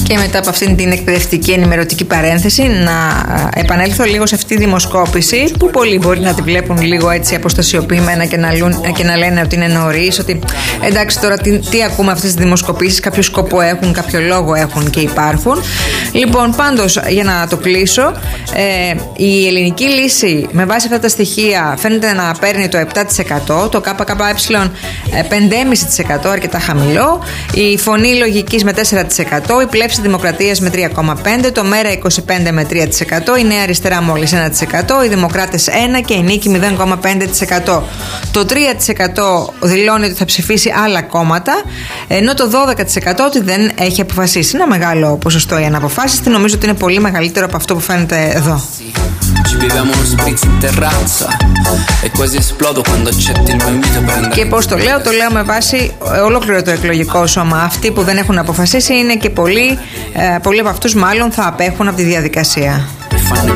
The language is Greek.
Και μετά από αυτήν την εκπαιδευτική ενημερωτική παρένθεση, να επανέλθω λίγο σε αυτή τη δημοσκόπηση, που πολλοί μπορεί να τη βλέπουν λίγο έτσι αποστασιοποιημένα και να λένε ότι είναι νωρίς, ότι εντάξει τώρα τι ακούμε αυτές τις δημοσκοπήσεις, κάποιο σκοπό έχουν, κάποιο λόγο έχουν και υπάρχουν. Λοιπόν, πάντως για να το κλείσω, η ελληνική λύση με βάση αυτά τα στοιχεία φαίνεται να παίρνει το 7%, το ΚΚΕ 5,5%, αρκετά χαμηλό, η Φωνή Λογικής με 4%, η Πλεύση Δημοκρατίας με 3,5%, το ΜΕΡΑ 25% με 3%, η Νέα Αριστερά μόλις 1%, οι Δημοκράτες 1% και η Νίκη 0,5%. Το 3% δηλώνει ότι θα ψηφίσει άλλα κόμματα, ενώ το 12% ότι δεν έχει αποφασίσει. Ένα μεγάλο ποσοστό για να αποφάσει. Νομίζω ότι είναι πολύ μεγαλύτερο από αυτό που φαίνεται εδώ. Και πώς το λέω με βάση ολόκληρο το εκλογικό σώμα. Αυτοί που δεν έχουν αποφασίσει είναι και πολλοί από αυτούς μάλλον θα απέχουν από τη διαδικασία.